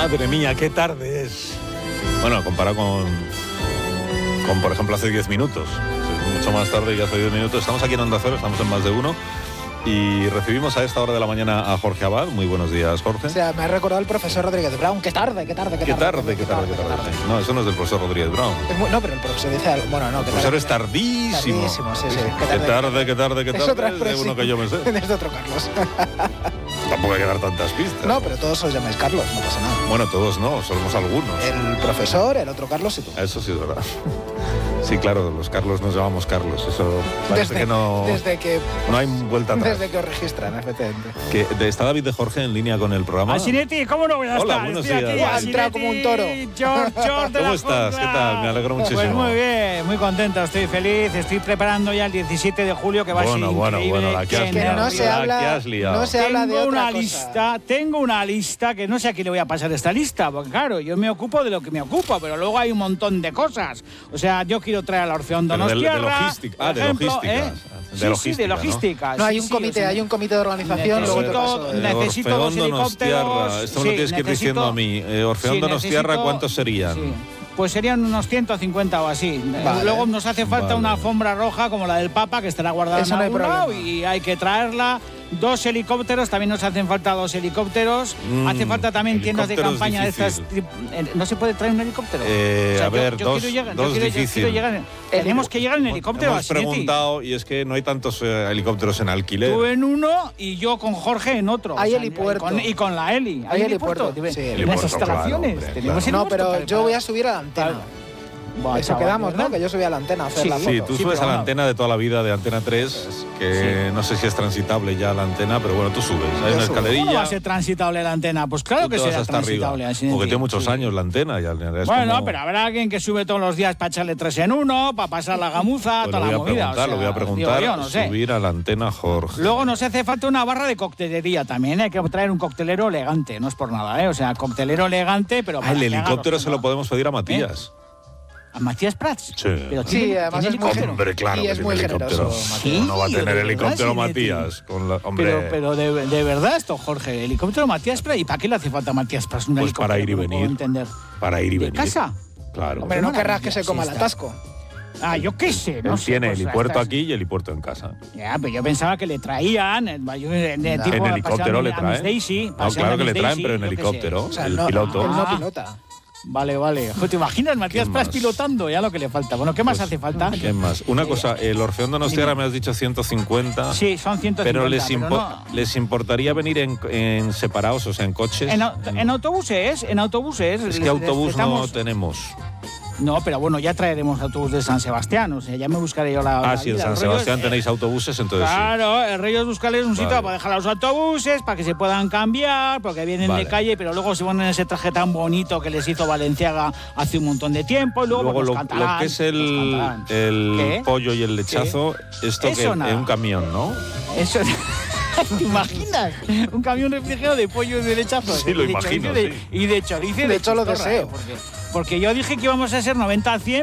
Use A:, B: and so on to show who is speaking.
A: Madre mía, qué tarde es. Bueno, comparado con por ejemplo, hace 10 minutos. Es mucho más tarde que hace 10 minutos. Estamos aquí en Onda Cero, estamos en Más de Uno. Y recibimos a esta hora de la mañana a Jorge Abad. Muy buenos días, Jorge.
B: O sea, me ha recordado el profesor Rodríguez Brown. Qué tarde.
A: No, eso no es del profesor Rodríguez Brown.
B: No, pero el profesor dice algo. Bueno, no.
A: El profesor es tardísimo.
B: Tardísimo, sí.
A: Qué tarde.
B: Es otra
A: Es de uno que yo me sé.
B: Es de otro Carlos.
A: Tampoco hay que dar tantas pistas.
B: No, pero todos os llamáis Carlos, no pasa nada.
A: Bueno, todos no, somos algunos.
B: El profesor, el otro Carlos y tú.
A: Eso sí es verdad. Sí, claro, los Carlos nos llamamos Carlos. Eso parece que no...
B: Desde que...
A: No hay vuelta atrás.
B: Desde que os registran, efectivamente.
A: ¿Está David de Jorge en línea con el programa?
C: Asinetti, ¿cómo no voy a estar?
A: Hola, buenos días.
B: Ha entrado como un toro.
C: George
A: ¿Cómo estás? ¿Qué tal? Me alegro muchísimo.
C: Pues muy bien, muy contento, estoy feliz. Estoy preparando ya el 17 de julio, que va a ser increíble.
A: Bueno, la que has liado.
B: No se habla de otra cosa.
C: Tengo una lista que no sé a quién le voy a pasar esta lista, porque claro, yo me ocupo de lo que me ocupo, pero luego hay un montón de cosas. O sea, yo quiero traer a la Orfeón Donostiarra,
A: de logística.
C: por ejemplo, de logística.
B: No, hay un comité de organización.
C: Necesito 2 helicópteros.
A: Esto me lo tienes que ir diciendo a mí. Orfeón Donostiarra, ¿cuántos serían?
C: Sí. Pues serían unos 150 o así.
B: Vale.
C: Luego nos hace falta una alfombra roja como la del Papa, que estará guardada en algún lado, y hay que traerla. 2 helicópteros, también nos hacen falta 2 helicópteros. Hace falta también tiendas de campaña de estas. ¿No se puede traer un helicóptero?
A: A ver, dos difícil.
C: Tenemos que llegar en helicóptero.
A: Hemos preguntado y es que no hay tantos helicópteros en alquiler.
C: Tú en uno y yo con Jorge en otro.
B: Hay helipuerto.
C: Y con la Heli.
B: Hay helipuerto.
C: En las instalaciones.
B: No, pero yo voy a subir a la antena. Eso quedamos, ¿no? Que yo subí a la antena a hacer la foto.
A: Sí, tú subes a la antena de toda la vida de Antena 3, que no sé si es transitable ya la antena, pero bueno, tú subes. Hay una escalerilla.
C: ¿Cómo va a ser transitable la antena? Pues claro que será transitable.
A: Porque tiene muchos años la antena.
C: Bueno, pero habrá alguien que sube todos los días para echarle 3 en 1, para pasar la gamuza,
A: pues
C: toda la movida.
A: Lo voy a preguntar,
C: yo, no sé.
A: Subir a la antena, Jorge.
C: Luego nos hace falta una barra de coctelería también, hay que traer un coctelero elegante, no es por nada, ¿eh? O sea, coctelero elegante, pero...
A: El helicóptero se lo podemos pedir a Matías.
C: ¿A Matías Prats?
A: Sí.
C: Pero
B: además es muy generoso.
A: Hombre, claro,
B: y es muy generoso.
C: Sí,
A: no va a tener helicóptero Matías.
C: Pero de verdad esto, Jorge, helicóptero Matías Prats. ¿Y para qué le hace falta a Matías Prats un helicóptero?
A: Para ir y venir.
C: Para ir y venir. ¿De casa?
A: Claro.
B: Hombre, no querrás que se coma el atasco.
C: Yo qué sé, no sé.
A: Tiene helipuerto aquí y helipuerto en casa.
C: Ya, pero yo pensaba que le traían.
A: En helicóptero le traen. No, claro que le traen, pero en helicóptero. El piloto.
B: Él no pilota.
C: Vale. ¿Te imaginas Matías Prats pilotando? Ya lo que le falta. Bueno, ¿qué más hace falta?
A: ¿Qué más? Una cosa, el Orfeón Donostiarra me has dicho 150.
C: Sí, son 150.
A: Pero les importaría venir en separados, o sea, en coches.
C: En autobuses.
A: Es que autobús no tenemos.
C: No, pero bueno, ya traeremos autobús de San Sebastián, o sea, ya me buscaré yo la
A: sí, en San Sebastián tenéis autobuses, entonces
C: claro, el rollo es buscarles un sitio para dejar los autobuses, para que se puedan cambiar, porque vienen de calle, pero luego se ponen ese traje tan bonito que les hizo Valenciaga hace un montón de tiempo, y luego pues,
A: lo que es el pollo y el lechazo, esto que es un camión, ¿no?
C: Eso... ¿Te imaginas? Un camión refrigerado de pollo y de lechazo.
A: Sí, lo imagino.
C: Y de chorizo.
B: De hecho, lo deseo.
C: Porque yo dije que íbamos a ser 90 a 100,